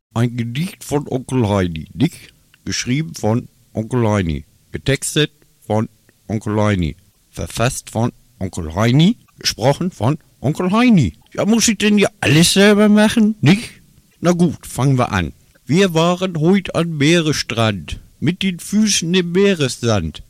Ein Gedicht von Onkel Heini, nicht? Geschrieben von Onkel Heini. Getextet von Onkel Heini. Verfasst von Onkel Heini. Gesprochen von Onkel Heini. Ja, muss ich denn ja alles selber machen, nicht? Na gut, fangen wir an. Wir waren heute am Meeresstrand, mit den Füßen im Meeressand.